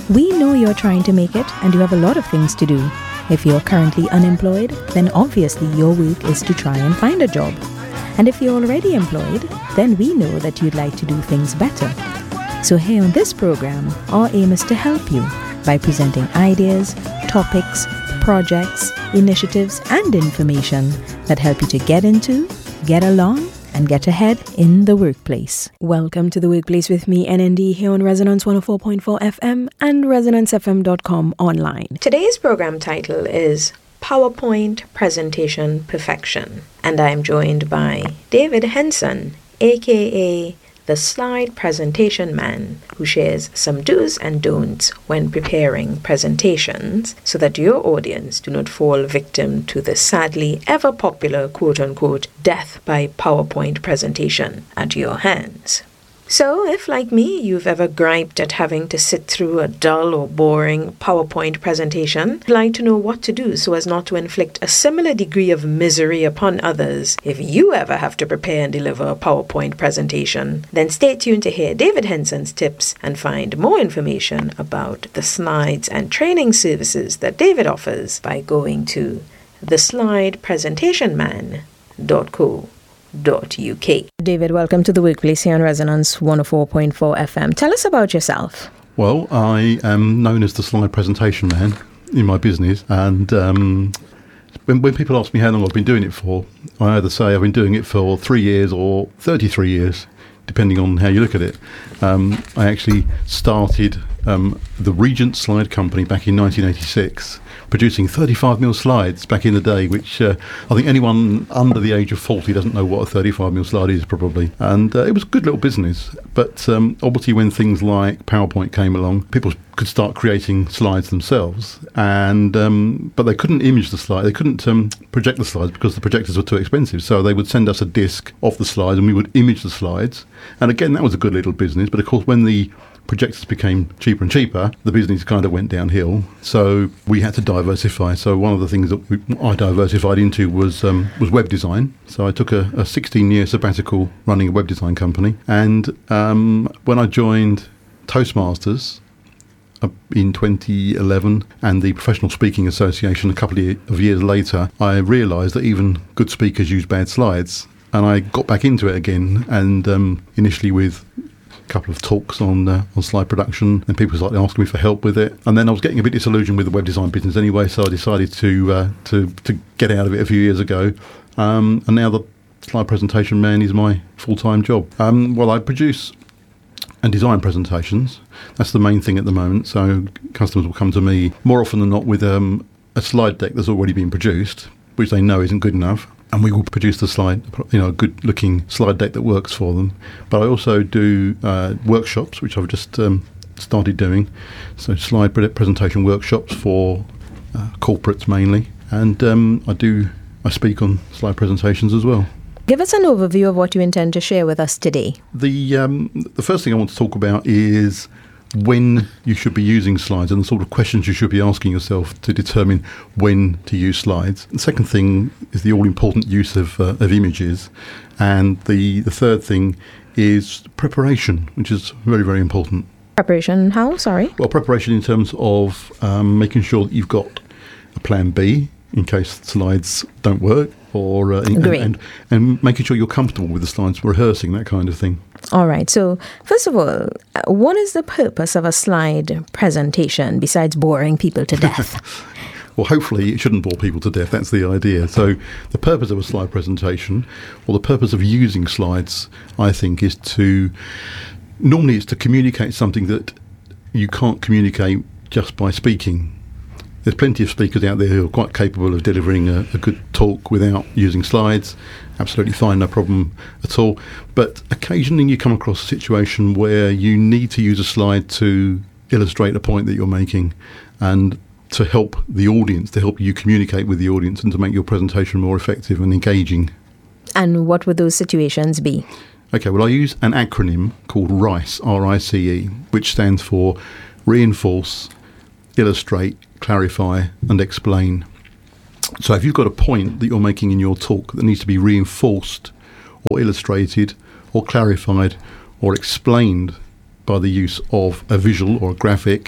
We know you're trying to make it and you have a lot of things to do. If you're currently unemployed, then obviously your work is to try and find a job. And if you're already employed, then we know that you'd like to do things better. So here on this program, our aim is to help you by presenting ideas, topics, projects, initiatives, and information that help you to get into, get along, and get ahead in the workplace. Welcome to The Workplace with me, NND, here on Resonance 104.4 FM and ResonanceFM.com online. Today's program title is PowerPoint Presentation Perfection, and I am joined by David Henson, aka the Slide Presentation Man, who shares some do's and don'ts when preparing presentations so that your audience do not fall victim to the sadly ever popular quote-unquote death by PowerPoint presentation at your hands. So, if like me, you've ever griped at having to sit through a dull or boring PowerPoint presentation, I'd like to know what to do so as not to inflict a similar degree of misery upon others if you ever have to prepare and deliver a PowerPoint presentation. Then stay tuned to hear David Henson's tips and find more information about the slides and training services that David offers by going to theslidepresentationman.co.uk. David, welcome to The Workplace here on Resonance 104.4 FM. Tell us about yourself. Well, I am known as the Slide Presentation Man in my business, and when people ask me how long I've been doing it for, I either say I've been doing it for 3 years or 33 years, depending on how you look at it. I actually started the Regent Slide Company back in 1986, producing 35mm slides back in the day, which I think anyone under the age of 40 doesn't know what a 35mm slide is, probably. And it was a good little business. But obviously when things like PowerPoint came along, people could start creating slides themselves, and but they couldn't image the slide. They couldn't project the slides because the projectors were too expensive. So they would send us a disc of the slides and we would image the slides. And again, that was a good little business. But of course, when the projectors became cheaper and cheaper, the business kind of went downhill. So we had to diversify. So one of the things that I diversified into was web design. So I took a 16-year sabbatical running a web design company. And when I joined Toastmasters in 2011 and the Professional Speaking Association a couple of years later, I realised that even good speakers use bad slides. And I got back into it again, and initially with couple of talks on slide production, and people started asking me for help with it. And then I was getting a bit disillusioned with the web design business anyway, so I decided to get out of it a few years ago. And now the Slide Presentation Man is my full-time job. Well, I produce and design presentations. That's the main thing at the moment. So customers will come to me more often than not with a slide deck that's already been produced, which they know isn't good enough. And we will produce the slide, a good-looking slide deck that works for them. But I also do workshops, which I've just started doing. So slide presentation workshops for corporates mainly. And I speak on slide presentations as well. Give us an overview of what you intend to share with us today. The first thing I want to talk about is when you should be using slides and the sort of questions you should be asking yourself to determine when to use slides. The second thing is the all-important use of images. And the third thing is preparation, which is very, very important. Preparation how? Sorry? Well, preparation in terms of making sure that you've got a plan B in case slides don't work, or and making sure you're comfortable with the slides, rehearsing, that kind of thing. All right. So, first of all, what is the purpose of a slide presentation besides boring people to death? Well, hopefully it shouldn't bore people to death. That's the idea. So the purpose of a slide presentation, or the purpose of using slides, I think, is normally it's to communicate something that you can't communicate just by speaking. There's plenty of speakers out there who are quite capable of delivering a good talk without using slides. Absolutely fine, no problem at all. But occasionally you come across a situation where you need to use a slide to illustrate a point that you're making and to help the audience, to help you communicate with the audience and to make your presentation more effective and engaging. And what would those situations be? Okay, well, I use an acronym called RICE, R-I-C-E, which stands for Reinforce, Illustrate, Clarify and Explain. So if you've got a point that you're making in your talk that needs to be reinforced or illustrated or clarified or explained by the use of a visual or a graphic,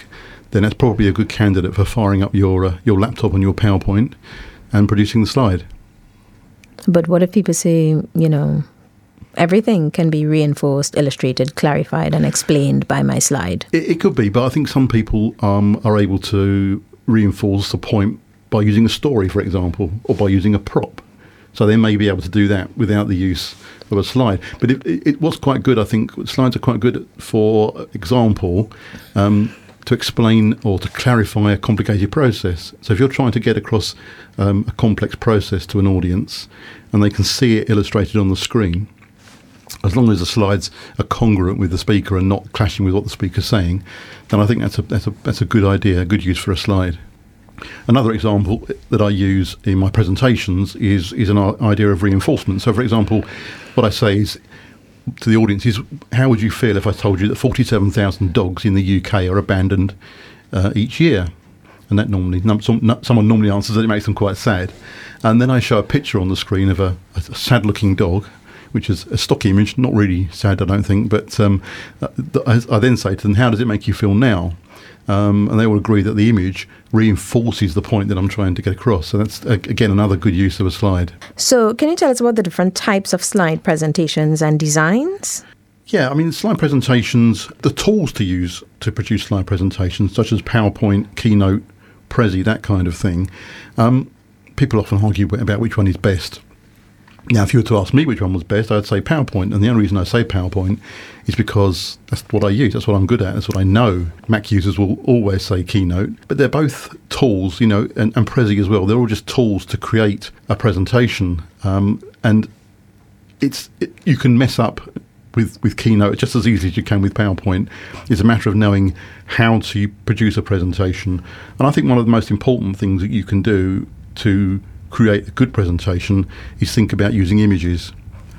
then that's probably a good candidate for firing up your laptop and your PowerPoint and producing the slide. But what if people say, everything can be reinforced, illustrated, clarified, and explained by my slide? It could be, but I think some people are able to reinforce the point by using a story, for example, or by using a prop. So they may be able to do that without the use of a slide. But it was quite good, I think. Slides are quite good, for example, to explain or to clarify a complicated process. So if you're trying to get across a complex process to an audience and they can see it illustrated on the screen, as long as the slides are congruent with the speaker and not clashing with what the speaker's saying, then I think that's a good idea, a good use for a slide. Another example that I use in my presentations is an idea of reinforcement. So, for example, what I say is to the audience is, how would you feel if I told you that 47,000 dogs in the UK are abandoned each year? And that normally, someone normally answers that it makes them quite sad. And then I show a picture on the screen of a sad-looking dog, which is a stock image, not really sad, I don't think. But I then say to them, how does it make you feel now? And they all agree that the image reinforces the point that I'm trying to get across. So that's, again, another good use of a slide. So can you tell us about the different types of slide presentations and designs? Yeah, I mean, slide presentations, the tools to use to produce slide presentations, such as PowerPoint, Keynote, Prezi, that kind of thing, people often argue about which one is best. Now, if you were to ask me which one was best, I'd say PowerPoint. And the only reason I say PowerPoint is because that's what I use. That's what I'm good at. That's what I know. Mac users will always say Keynote. But they're both tools, and Prezi as well. They're all just tools to create a presentation. And you can mess up with Keynote just as easily as you can with PowerPoint. It's a matter of knowing how to produce a presentation. And I think one of the most important things that you can do to create a good presentation is think about using images,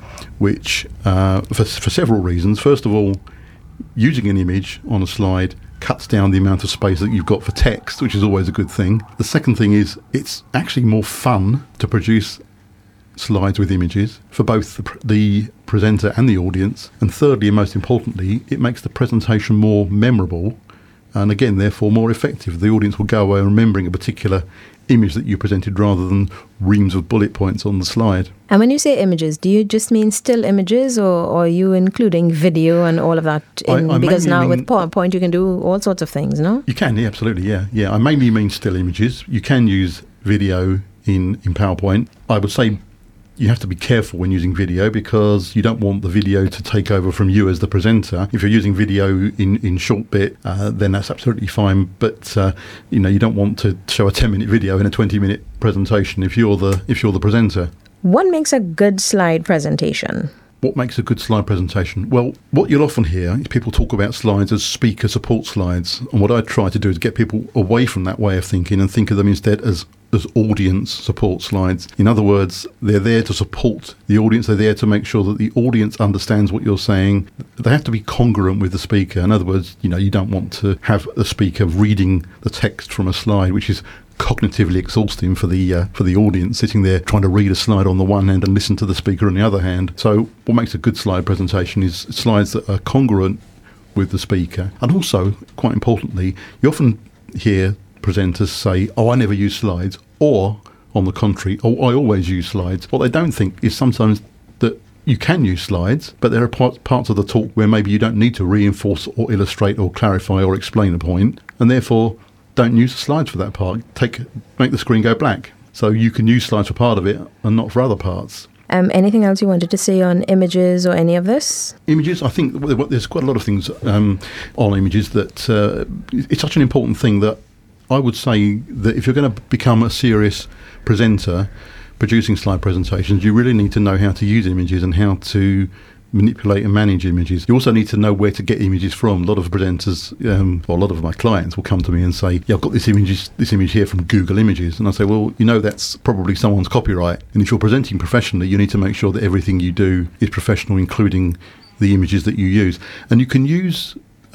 which for several reasons. First of all, using an image on a slide cuts down the amount of space that you've got for text, which is always a good thing. The second thing is it's actually more fun to produce slides with images for both the presenter and the audience. And thirdly, and most importantly, it makes the presentation more memorable and, again, therefore more effective. The audience will go away remembering a particular image that you presented rather than reams of bullet points on the slide. And when you say images, do you just mean still images, or are you including video and all of that? Because now with PowerPoint you can do all sorts of things, no? You can, yeah, absolutely, yeah. I mainly mean still images. You can use video in PowerPoint. I would say you have to be careful when using video because you don't want the video to take over from you as the presenter. If you're using video in short bit, then that's absolutely fine. But you don't want to show a 10-minute video in a 20-minute presentation if you're the presenter. What makes a good slide presentation? What makes a good slide presentation? Well, what you'll often hear is people talk about slides as speaker support slides. And what I try to do is get people away from that way of thinking and think of them instead as audience support slides. In other words, they're there to support the audience. They're there to make sure that the audience understands what you're saying. They have to be congruent with the speaker. In other words, you don't want to have the speaker reading the text from a slide, which is cognitively exhausting for the audience, sitting there trying to read a slide on the one hand and listen to the speaker on the other hand. So what makes a good slide presentation is slides that are congruent with the speaker. And also, quite importantly, you often hear presenters say, I never use slides, or on the contrary, I always use slides. What they don't think is sometimes that you can use slides, but there are parts of the talk where maybe you don't need to reinforce or illustrate or clarify or explain a point, and therefore don't use the slides for that part. Make the screen go black. So you can use slides for part of it and not for other parts. Anything else you wanted to say on images or any of this? Images, I think there's quite a lot of things on images that it's such an important thing that I would say that if you're going to become a serious presenter producing slide presentations, you really need to know how to use images and how to manipulate and manage images. You also need to know where to get images from. A lot of presenters, or a lot of my clients will come to me and say, I've got this image here from Google Images. And I say, well, that's probably someone's copyright. And if you're presenting professionally, you need to make sure that everything you do is professional, including the images that you use. And you can use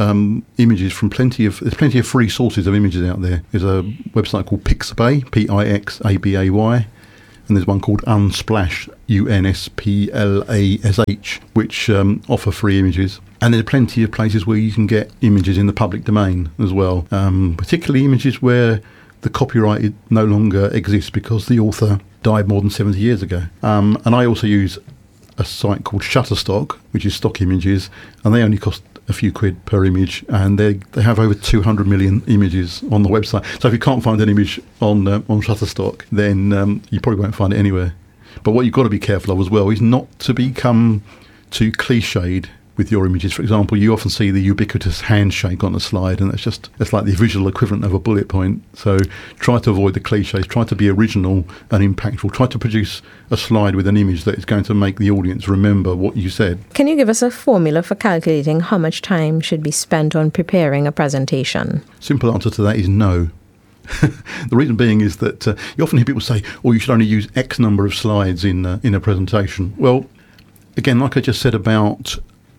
images from there's plenty of free sources of images out there. There's a website called Pixabay, Pixabay, and there's one called Unsplash, Unsplash, which offer free images. And there are plenty of places where you can get images in the public domain as well, particularly images where the copyright no longer exists because the author died more than 70 years ago. And I also use a site called Shutterstock, which is stock images, and they only cost a few quid per image, and they have over 200 million images on the website. So if you can't find an image on Shutterstock, then you probably won't find it anywhere. But what you've got to be careful of as well is not to become too cliched with your images. For example, you often see the ubiquitous handshake on a slide, and it's like the visual equivalent of a bullet point. So try to avoid the cliches, try to be original and impactful, try to produce a slide with an image that is going to make the audience remember what you said. Can you give us a formula for calculating how much time should be spent on preparing a presentation? Simple answer to that is no. The reason being is that you often hear people say, you should only use X number of slides in a presentation. Well, again, like I just said about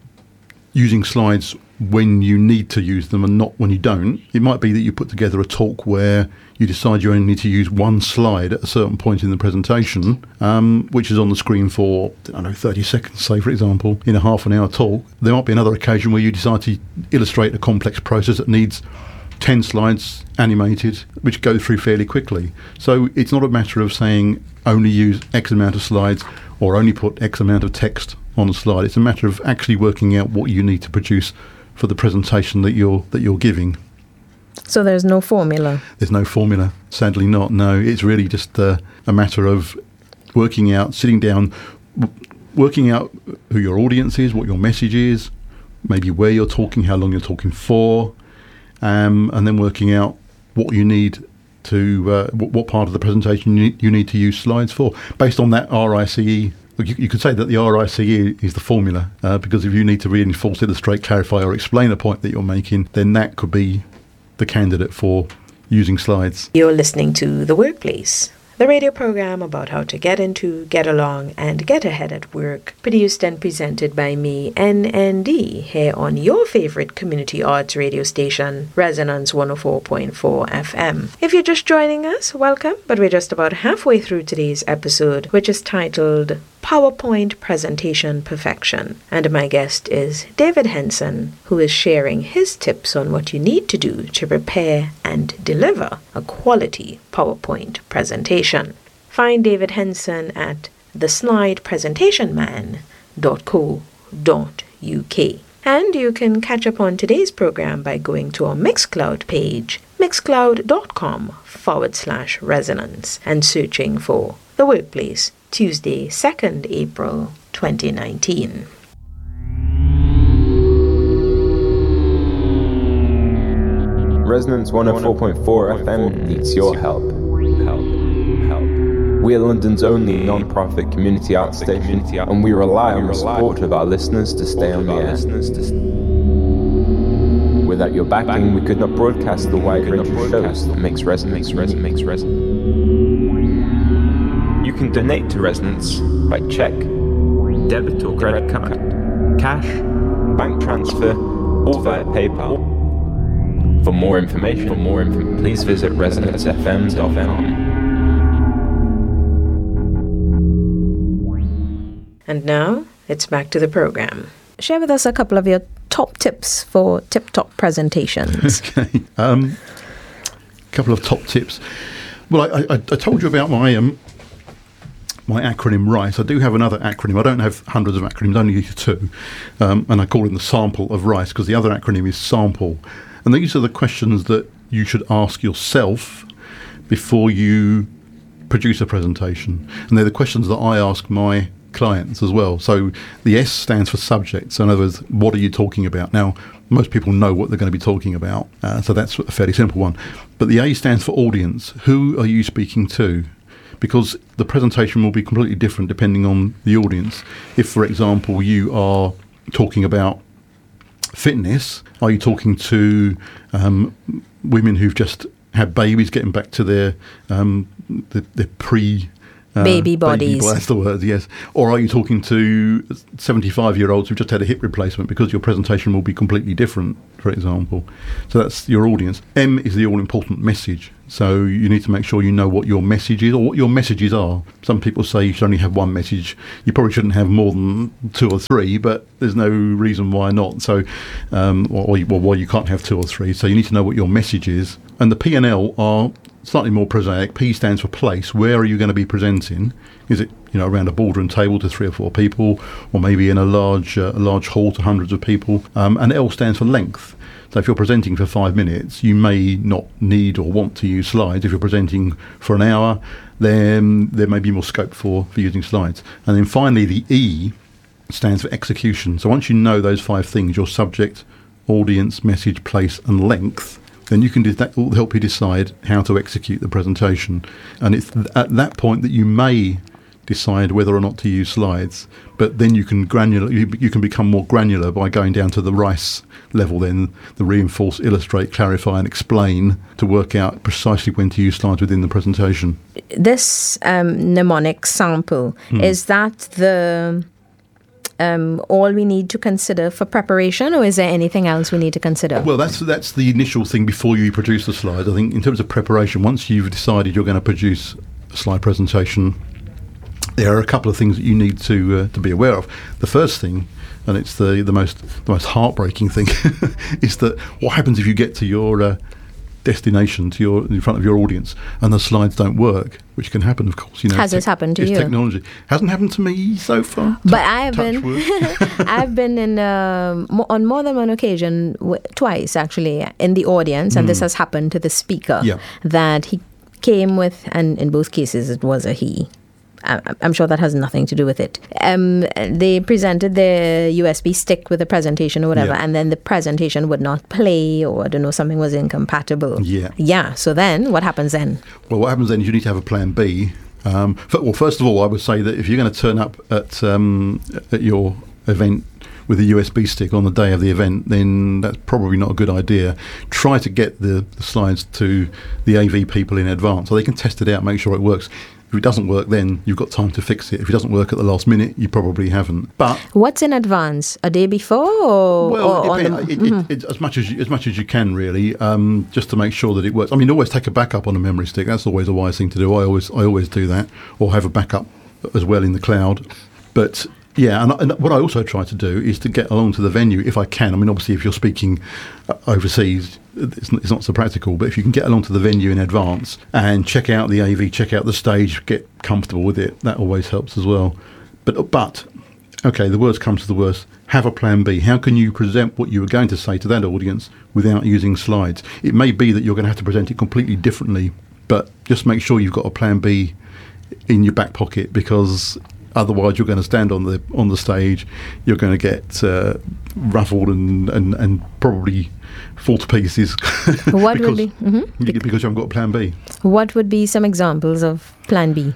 using slides when you need to use them and not when you don't. It might be that you put together a talk where you decide you only need to use one slide at a certain point in the presentation, which is on the screen for, 30 seconds, say, for example, in a half an hour talk. There might be another occasion where you decide to illustrate a complex process that needs 10 slides animated, which go through fairly quickly. So it's not a matter of saying only use X amount of slides or only put X amount of text on a slide. It's a matter of actually working out what you need to produce for the presentation that you're giving. So there's no formula? There's no formula, sadly not, no. It's really just a matter of working out, sitting down, working out who your audience is, what your message is, maybe where you're talking, how long you're talking for, and then working out what you need to, what part of the presentation you need to use slides for. Based on that RICE, you could say that the RICE is the formula, because if you need to reinforce, illustrate, clarify or explain a point that you're making, then that could be the candidate for using slides. You're listening to The Workplace, the radio program about how to get into, get along and get ahead at work, produced and presented by me, NND, here on your favorite community arts radio station, Resonance 104.4 FM. If you're just joining us, welcome, but we're just about halfway through today's episode, which is titled PowerPoint Presentation Perfection. And my guest is David Henson, who is sharing his tips on what you need to do to prepare and deliver a quality PowerPoint presentation. Find David Henson at theslidepresentationman.co.uk. And you can catch up on today's program by going to our Mixcloud page, mixcloud.com/resonance, and searching for The Workplace, Tuesday, 2nd April 2019. Resonance 104.4 FM needs your help. We are London's only non-profit community arts station, and we rely on the support of our listeners to stay on the air. Without your backing, we could not broadcast the wide range of shows that makes Resonance. You can donate to Resonance by check, debit or credit card, cash, bank transfer, or via PayPal. For more information, please visit resonancefm.com. And now, it's back to the program. Share with us a couple of your top tips for tip-top presentations. Okay. Couple of top tips. Well, I told you about my acronym RICE. I do have another acronym. I don't have hundreds of acronyms, only two. And I call it the sample of RICE because the other acronym is SAMPLE. And these are the questions that you should ask yourself before you produce a presentation. And they're the questions that I ask my clients as well. So the S stands for subject. So in other words, what are you talking about? Now, most people know what they're going to be talking about. So that's a fairly simple one. But the A stands for audience. Who are you speaking to? Because the presentation will be completely different depending on the audience. If, for example, you are talking about fitness, are you talking to women who've just had babies, getting back to their Baby bodies. That's the word, yes. Or are you talking to 75-year-olds who've just had a hip replacement, because your presentation will be completely different, for example. So that's your audience. M is the all-important message. So you need to make sure you know what your message is, or what your messages are. Some people say you should only have one message. You probably shouldn't have more than 2 or 3, but there's no reason why not. So, or why you can't have 2 or 3. So you need to know what your message is. And the P and L are slightly more prosaic. P stands for place. Where are you going to be presenting? Is it, around a boardroom table to 3 or 4 people, or maybe in a large hall to hundreds of people? And L stands for length. So if you're presenting for 5 minutes, you may not need or want to use slides. If you're presenting for an hour, then there may be more scope for using slides. And then finally, the E stands for execution. So once you know those 5 things, your subject, audience, message, place, and length, then that will help you decide how to execute the presentation. And it's at that point that you may decide whether or not to use slides, but then you can become more granular by going down to the RICE level, then the reinforce, illustrate, clarify, and explain, to work out precisely when to use slides within the presentation. This mnemonic sample, is that the all we need to consider for preparation, or is there anything else we need to consider? Well, that's the initial thing before you produce the slides. I think in terms of preparation, once you've decided you're going to produce a slide presentation, there are a couple of things that you need to be aware of. The first thing, and it's the most heartbreaking thing, is that what happens if you get to your destination, in front of your audience, and the slides don't work, which can happen, of course. Has this happened to you? Technology hasn't happened to me so far. But I've been in on more than one occasion, twice actually, in the audience, and this has happened to the speaker. Yeah. That he came with, and in both cases it was a he. I'm sure that has nothing to do with it. They presented their USB stick with a presentation or whatever, and then the presentation would not play, or I don't know, something was incompatible. Yeah. So then, what happens then? Well, what happens then is you need to have a plan B. First of all, I would say that if you're going to turn up at your event with a USB stick on the day of the event, then that's probably not a good idea. Try to get the slides to the AV people in advance so they can test it out, make sure it works. If it doesn't work, then you've got time to fix it. If it doesn't work at the last minute, you probably haven't. But what's in advance? A day before, or as much as you can, really, just to make sure that it works. I mean, always take a backup on a memory stick. That's always a wise thing to do. I always do that, or have a backup as well in the cloud. But yeah, and what I also try to do is to get along to the venue if I can. I mean, obviously, if you're speaking overseas, it's not so practical, but if you can get along to the venue in advance and check out the AV, check out the stage, get comfortable with it, that always helps as well. But okay, the worst comes to the worst. Have a plan B. How can you present what you were going to say to that audience without using slides? It may be that you're going to have to present it completely differently, but just make sure you've got a plan B in your back pocket, because otherwise you're going to stand on the stage, you're going to get ruffled and probably fall to pieces. What because, would be? Mm-hmm. Because you haven't got a plan B. What would be some examples of plan B?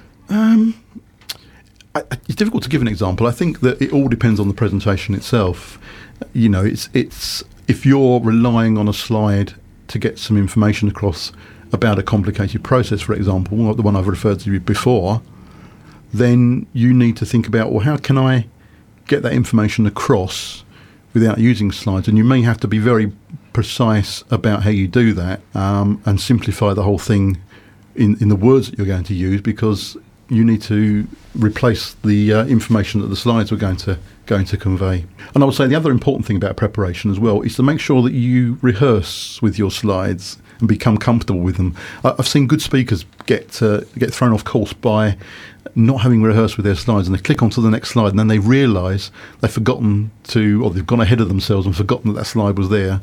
It's difficult to give an example. I think that it all depends on the presentation itself. It's if you're relying on a slide to get some information across about a complicated process, for example, like the one I've referred to before, then you need to think about, well, how can I get that information across without using slides? And you may have to be very precise about how you do that, and simplify the whole thing in the words that you're going to use, because you need to replace the information that the slides were going to convey. And I would say the other important thing about preparation as well is to make sure that you rehearse with your slides and become comfortable with them. I've seen good speakers get thrown off course by not having rehearsed with their slides, and they click onto the next slide and then they realise they've forgotten or they've gone ahead of themselves and forgotten that slide was there.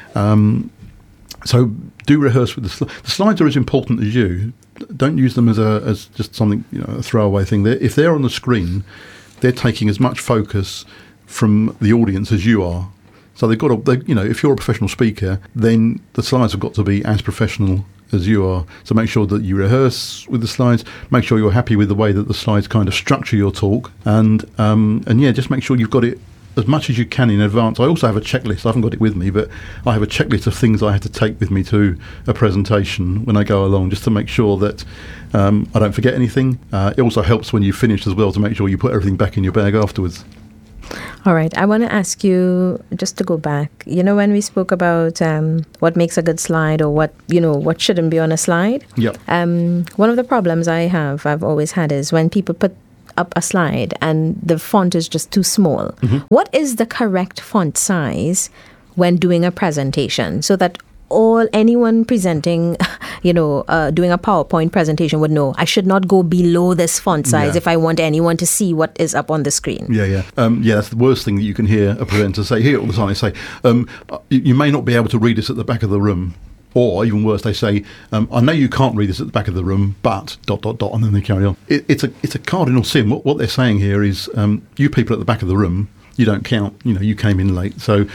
So do rehearse with the slides. The slides are as important as you. Don't use them as just something, a throwaway thing. If they're on the screen, they're taking as much focus from the audience as you are. So they've got to, if you're a professional speaker, then the slides have got to be as professional as you are. So make sure that you rehearse with the slides. Make sure you're happy with the way that the slides kind of structure your talk, and just make sure you've got it as much as you can in advance. I also have a checklist. I haven't got it with me, but I have a checklist of things I have to take with me to a presentation when I go along, just to make sure that I don't forget anything. It also helps when you finish as well to make sure you put everything back in your bag afterwards. All right. I want to ask you, just to go back, when we spoke about what makes a good slide, or what shouldn't be on a slide. Yep. One of the problems I've always had is when people put up a slide and the font is just too small. Mm-hmm. What is the correct font size when doing a presentation, so that anyone presenting, doing a PowerPoint presentation would know I should not go below this font size if I want anyone to see what is up on the screen? Yeah. That's the worst thing that you can hear a presenter say all the time. They say, you may not be able to read this at the back of the room. Or even worse, they say, I know you can't read this at the back of the room, but ... and then they carry on. It's a cardinal sin. What they're saying here is, you people at the back of the room, you don't count. You came in late. So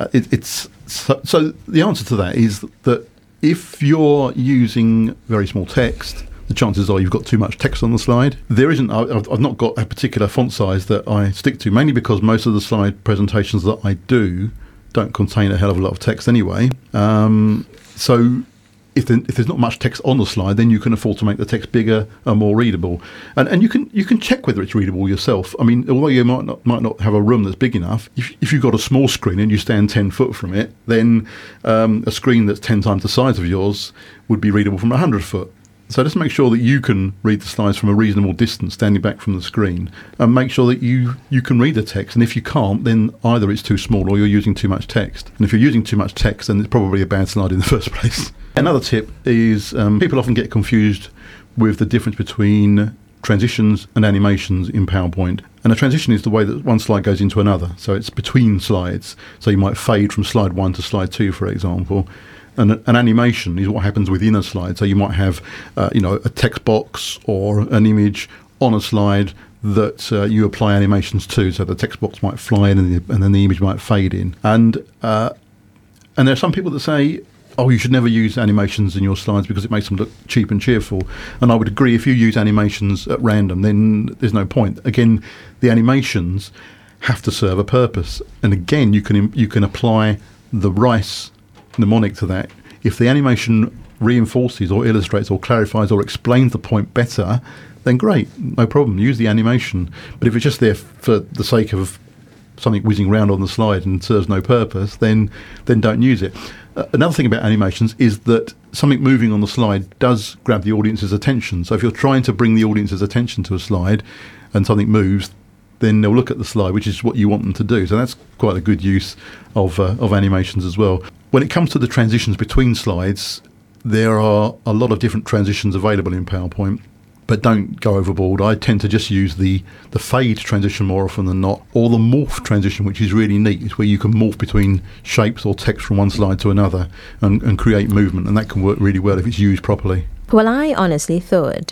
so the answer to that is that if you're using very small text, the chances are you've got too much text on the slide. There isn't. I've not got a particular font size that I stick to, mainly because most of the slide presentations that I do don't contain a hell of a lot of text anyway. So if there's not much text on the slide, then you can afford to make the text bigger and more readable. And you can check whether it's readable yourself. I mean, although you might not have a room that's big enough, if you've got a small screen and you stand 10 foot from it, then a screen that's 10 times the size of yours would be readable from 100 foot. So just make sure that you can read the slides from a reasonable distance, standing back from the screen, and make sure that you can read the text. And if you can't, then either it's too small or you're using too much text. And if you're using too much text, then it's probably a bad slide in the first place. Another tip is people often get confused with the difference between transitions and animations in PowerPoint. And a transition is the way that one slide goes into another. So it's between slides. So you might fade from slide 1 to slide 2, for example. And an animation is what happens within a slide. So you might have, a text box or an image on a slide that you apply animations to. So the text box might fly in and then the image might fade in. And there are some people that say, you should never use animations in your slides because it makes them look cheap and cheerful. And I would agree, if you use animations at random, then there's no point. Again, the animations have to serve a purpose. And again, you can apply the RICE mnemonic to that. If the animation reinforces or illustrates or clarifies or explains the point better, then great, no problem, use the animation. But if it's just there for the sake of something whizzing around on the slide and serves no purpose, then don't use it. Another thing about animations is that something moving on the slide does grab the audience's attention. So if you're trying to bring the audience's attention to a slide and something moves, then they'll look at the slide, which is what you want them to do. So that's quite a good use of animations as well. When it comes to the transitions between slides, there are a lot of different transitions available in PowerPoint, but don't go overboard. I tend to just use the fade transition more often than not, or the morph transition, which is really neat. It's where you can morph between shapes or text from one slide to another and create movement, and that can work really well if it's used properly. Well, I honestly thought,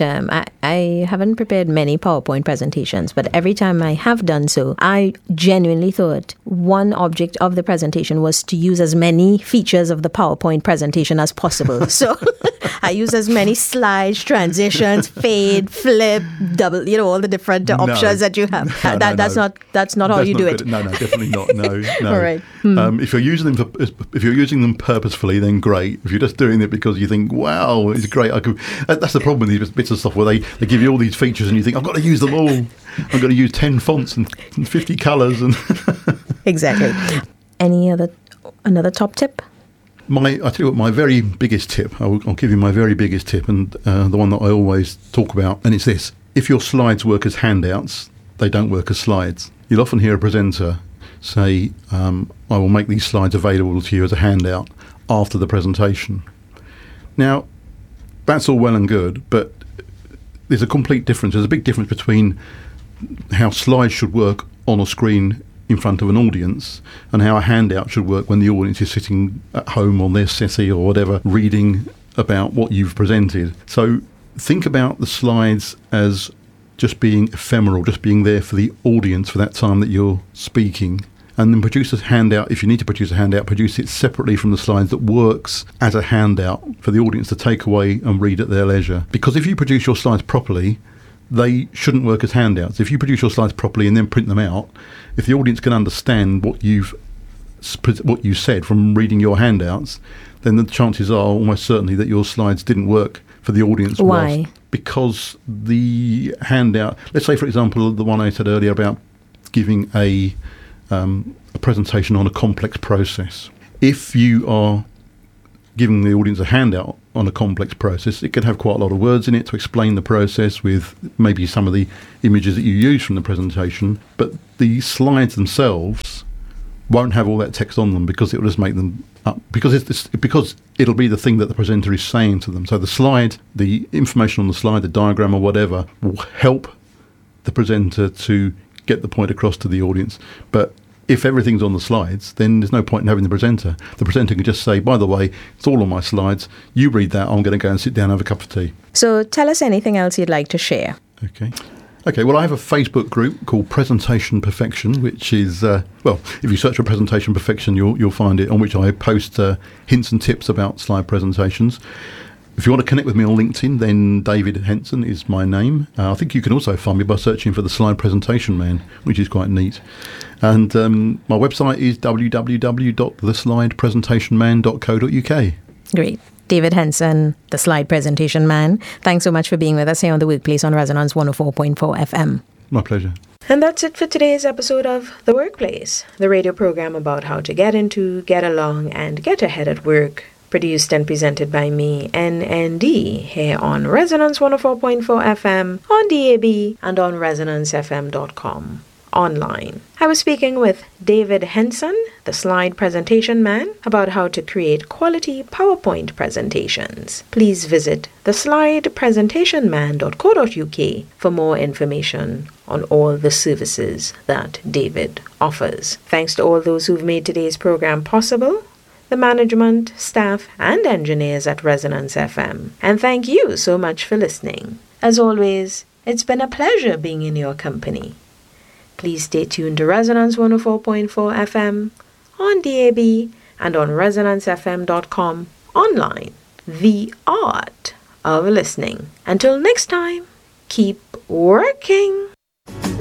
I haven't prepared many PowerPoint presentations, but every time I have done so, I genuinely thought one object of the presentation was to use as many features of the PowerPoint presentation as possible. So I use as many slides, transitions, fade, flip, double, all the different options that you have. That's not how you do it. No, definitely not. No. All right. If you're using them purposefully, then great. If you're just doing it because you think, wow, it's great, that's the problem with these bits of software. They give you all these features and you think, I've got to use them all. I've got to use 10 fonts and 50 colours. Exactly. Another top tip? I tell you what, my very biggest tip, I'll give you my very biggest tip, and the one that I always talk about, and it's this. If your slides work as handouts, they don't work as slides. You'll often hear a presenter say, I will make these slides available to you as a handout after the presentation. Now, that's all well and good, but there's a complete difference. There's a big difference between how slides should work on a screen in front of an audience and how a handout should work when the audience is sitting at home on their settee or whatever, reading about what you've presented. So think about the slides as just being ephemeral, just being there for the audience for that time that you're speaking. And then produce a handout. If you need to produce a handout, produce it separately from the slides that works as a handout for the audience to take away and read at their leisure. Because if you produce your slides properly, they shouldn't work as handouts. If you produce your slides properly and then print them out, if the audience can understand what you said from reading your handouts, then the chances are almost certainly that your slides didn't work for the audience. Why? Because the handout, let's say, for example, the one I said earlier about giving a presentation on a complex process. If you are giving the audience a handout on a complex process, it could have quite a lot of words in it to explain the process with maybe some of the images that you use from the presentation, but the slides themselves won't have all that text on them because it will just make them up, because it'll be the thing that the presenter is saying to them. So the slide, the information on the slide, the diagram or whatever, will help the presenter to get the point across to the audience. But if everything's on the slides, then there's no point in having the presenter. The presenter can just say, by the way, it's all on my slides. You read that. I'm going to go and sit down and have a cup of tea. So tell us anything else you'd like to share. Okay, well, I have a Facebook group called Presentation Perfection, which is, if you search for Presentation Perfection, you'll find it, on which I post hints and tips about slide presentations. If you want to connect with me on LinkedIn, then David Henson is my name. I think you can also find me by searching for The Slide Presentation Man, which is quite neat. And my website is www.theslidepresentationman.co.uk. Great. David Henson, The Slide Presentation Man. Thanks so much for being with us here on The Workplace on Resonance 104.4 FM. My pleasure. And that's it for today's episode of The Workplace, the radio program about how to get into, get along, and get ahead at work. Produced and presented by me, NND, here on Resonance 104.4 FM, on DAB, and on ResonanceFM.com, online. I was speaking with David Henson, the Slide Presentation Man, about how to create quality PowerPoint presentations. Please visit theslidepresentationman.co.uk for more information on all the services that David offers. Thanks to all those who've made today's program possible, the management, staff, and engineers at Resonance FM. And thank you so much for listening. As always, it's been a pleasure being in your company. Please stay tuned to Resonance 104.4 FM, on DAB, and on ResonanceFM.com, online. The art of listening. Until next time, keep working.